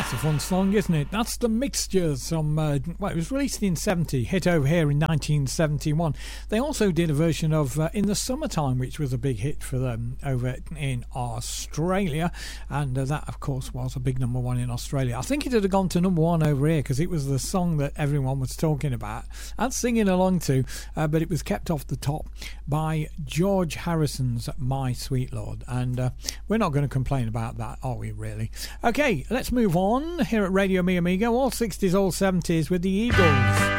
That's a fun song, isn't it? That's The Mixtures from, it was released in 70, hit over here in 1971. They also did a version of In the Summertime, which was a big hit for them over in Australia. And that, of course, was a big number one in Australia. I think it had gone to number one over here because it was the song that everyone was talking about and singing along to, but it was kept off the top by George Harrison's My Sweet Lord. And we're not going to complain about that, are we, really? Okay, let's move on here at Radio Mi Amigo, all 60s, all 70s with the Eagles.